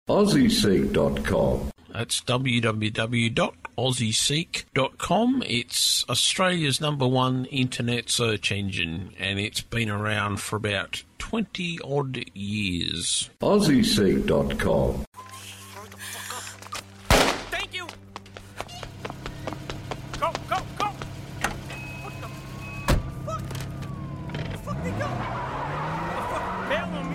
AussieSeek.com. That's www.aussieseek.com. It's Australia's #1 internet search engine, and it's been around for about 20-odd years. AussieSeek.com. Thank you! Go, go, go! What the fuck? Where the fuck they go? Motherfucker, bail on